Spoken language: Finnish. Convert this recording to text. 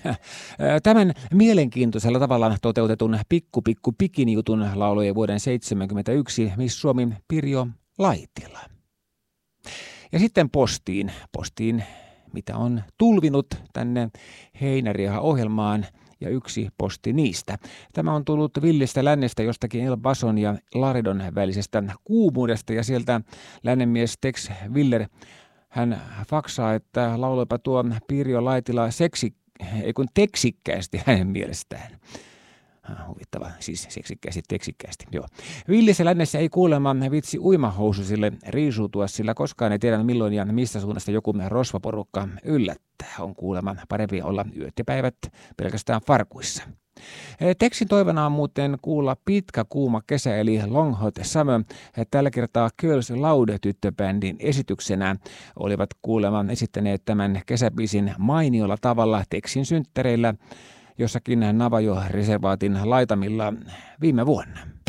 Tämän mielenkiintoisella tavalla toteutetun Pikku Pikin jutun lauloi vuoden 1971 Miss Suomi Pirjo Laitila. Ja sitten postiin, mitä on tulvinut tänne Heinäriaha-ohjelmaan, ja yksi posti niistä. Tämä on tullut Villistä lännestä jostakin El Bason ja Laredon välisestä kuumuudesta, ja sieltä lännenmies Tex Willer, hän faksaa, että lauloipa tuo Pirjo Laitila teksikkäästi hänen mielestään. Huvittava, siis seksikkäästi, teksikkäästi, joo. Villissä lännessä ei kuulemma vitsi uimahoususille riisuutua, sillä koskaan ei tiedä milloin ja mistä suunnasta joku rosvaporukka yllättää. On kuulemma parempi olla yöt ja päivät pelkästään farkuissa. Tekstin toivona on muuten kuulla pitkä kuuma kesä eli Long Hot Summer. Tällä kertaa Girls Loud-tyttöbändin esityksenä olivat kuulemma esittäneet tämän kesäbiisin mainiolla tavalla Texin synttäreillä jossakin Navajo-reservaatin laitamilla viime vuonna.